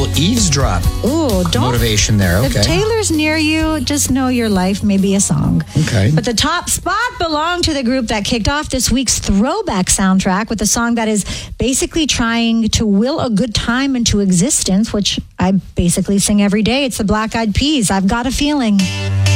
eavesdrop. Ooh, don't. Motivation there. Okay. If Taylor's near you, just know your life may be a song. Okay. But the top spot belonged to the group that kicked off this week's throwback soundtrack with a song that is basically trying to will a good time into existence, which I basically sing every day. It's the Black Eyed Peas. I've Got a Feeling.